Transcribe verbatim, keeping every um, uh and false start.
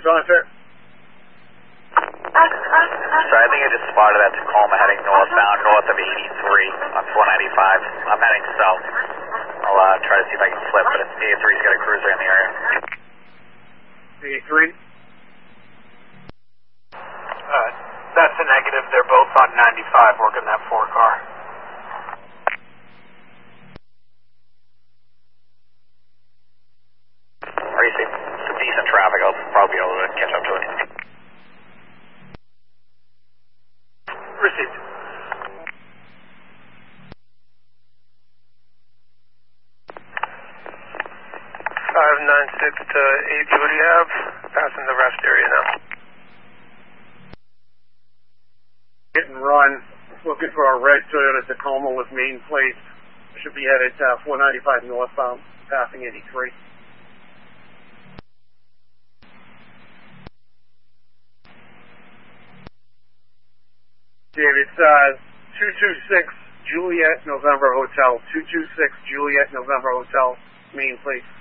on, sir? Sorry, I think I just spotted that Tacoma heading northbound, north of eighty-three on four ninety-five. I'm heading south. I'll uh, try to see if I can flip, but eighty-three's got a cruiser in the area. eighty-three? Uh, that's a negative. They're both on ninety-five working that four car. Are you seeing some decent traffic? I'll probably be able to catch up to it. Received. five nine six to eight Judy Ave, passing the rest area now. Hit and run. Looking for a red Toyota Tacoma with main plates. Should be headed uh, four ninety-five northbound, passing eighty-three. David, it's uh, two two six Juliet November Hotel. two two six Juliet November Hotel, main plate.